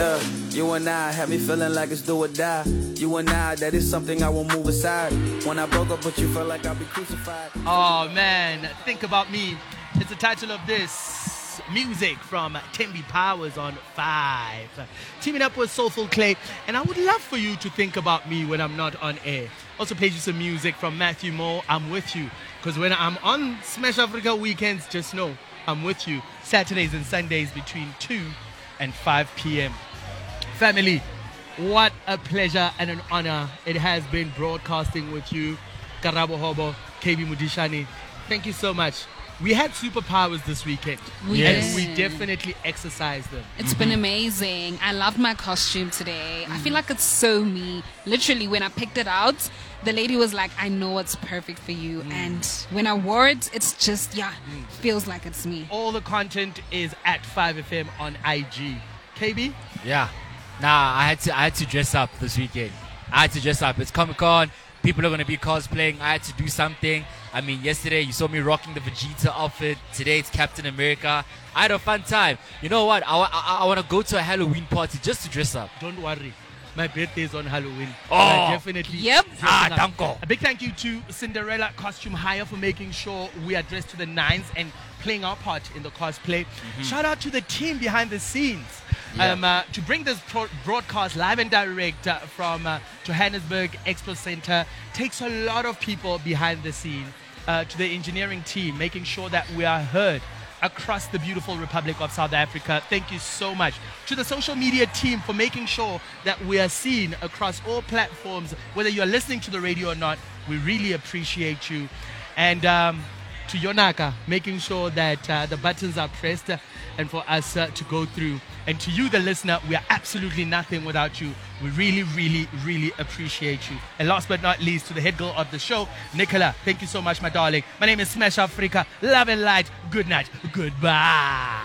Yeah, you and I had me feeling like it's do or die. You and I, that is something I won't move aside. When I broke up with you, felt like I'll be crucified. Oh man, Think About Me. It's the title of this. Music from Tembi Powers on 5. Teaming up with Soulful Clay. And I would love for you to think about me when I'm not on air. Also played you some music from Matthew Moore, I'm With You. Because when I'm on Smash Africa weekends, just know I'm with you. Saturdays and Sundays between 2 and 5 p.m. Family, what a pleasure and an honor it has been broadcasting with you. Karabo Hobo, KB Mudishani, thank you so much. We had superpowers this weekend. Yes. And we definitely exercised them. It's been amazing. I loved my costume today. I feel like it's so me. Literally, when I picked it out, the lady was like, I know it's perfect for you. And when I wore it, it's just, feels like it's me. All the content is at 5FM on IG. KB? Yeah. Nah, I had to dress up this weekend. I had to dress up. It's Comic-Con. People are going to be cosplaying. I had to do something. I mean, yesterday you saw me rocking the Vegeta outfit. Today it's Captain America. I had a fun time. You know what? I want to go to a Halloween party just to dress up. Don't worry. My birthday is on Halloween. Oh. I definitely. Yep. Danko. A big thank you to Cinderella Costume Hire for making sure we are dressed to the nines and playing our part in the cosplay. Shout out to the team behind the scenes. To bring this broadcast live and direct from Johannesburg Expo Center takes a lot of people behind the scene. To the engineering team, making sure that we are heard across the beautiful Republic of South Africa. Thank you so much. To the social media team for making sure that we are seen across all platforms, whether you're listening to the radio or not. We really appreciate you. And to Yonaka, making sure that the buttons are pressed and for us to go through. And to you, the listener, we are absolutely nothing without you. We really, really, really appreciate you. And last but not least, to the head girl of the show, Nicola, thank you so much, my darling. My name is Smash Africa. Love and light. Good night. Goodbye.